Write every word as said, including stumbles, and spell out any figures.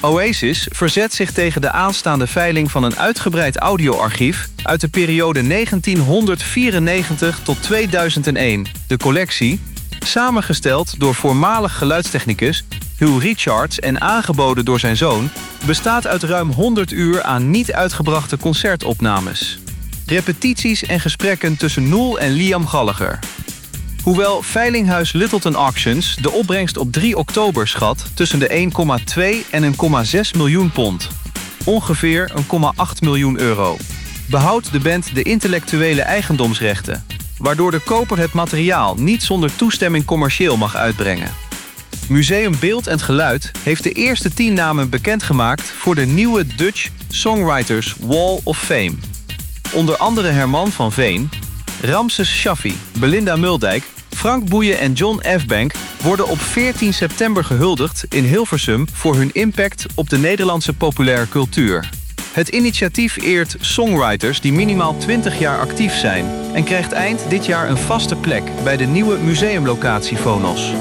Oasis verzet zich tegen de aanstaande veiling van een uitgebreid audioarchief uit de periode negentienhonderdvierennegentig tot tweeduizend één. De collectie, samengesteld door voormalig geluidstechnicus Hugh Richards en aangeboden door zijn zoon, bestaat uit ruim honderd uur aan niet uitgebrachte concertopnames, repetities en gesprekken tussen Noel en Liam Gallagher. Hoewel veilinghuis Littleton Auctions de opbrengst op drie oktober schat tussen de één komma twee en één komma zes miljoen pond, ongeveer één komma acht miljoen euro, behoudt de band de intellectuele eigendomsrechten, waardoor de koper het materiaal niet zonder toestemming commercieel mag uitbrengen. Museum Beeld en Geluid heeft de eerste tien namen bekendgemaakt voor de nieuwe Dutch Songwriters Wall of Fame. Onder andere Herman van Veen, Ramses Shaffi, Belinda Muldijk, Frank Boeien en John Efbank worden op veertien september gehuldigd in Hilversum voor hun impact op de Nederlandse populaire cultuur. Het initiatief eert songwriters die minimaal twintig jaar actief zijn en krijgt eind dit jaar een vaste plek bij de nieuwe museumlocatie Phonos.